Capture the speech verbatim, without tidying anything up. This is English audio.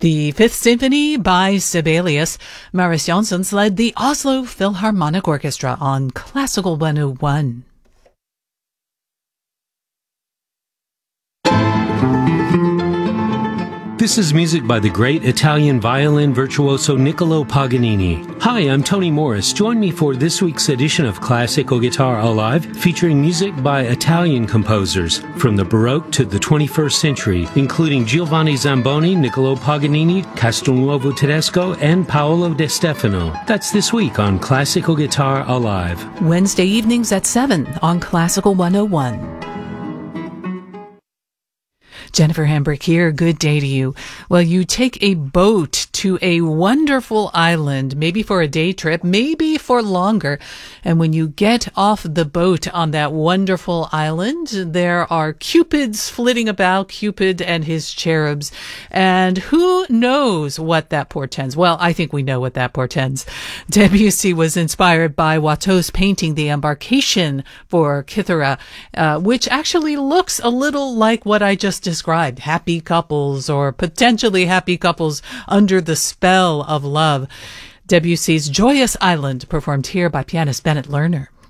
The Fifth Symphony by Sibelius. Marius Janssens led the Oslo Philharmonic Orchestra on Classical one oh one. This is music by the great Italian violin virtuoso Niccolo Paganini. Hi, I'm Tony Morris. Join me for this week's edition of Classical Guitar Alive, featuring music by Italian composers from the Baroque to the twenty-first century, including Giovanni Zamboni, Niccolo Paganini, Castelnuovo Tedesco, and Paolo De Stefano. That's this week on Classical Guitar Alive. Wednesday evenings at seven on Classical one oh one. Jennifer Hambrick here. Good day to you. Well, you take a boat to a wonderful island, maybe for a day trip, maybe for longer. And when you get off the boat on that wonderful island, there are cupids flitting about, Cupid and his cherubs. And who knows what that portends? Well, I think we know what that portends. Debussy was inspired by Watteau's painting, The Embarkation for Cythera, uh, which actually looks a little like what I just described. Described happy couples or potentially happy couples under the spell of love. Debussy's Joyous Island, performed here by pianist Bennett Lerner.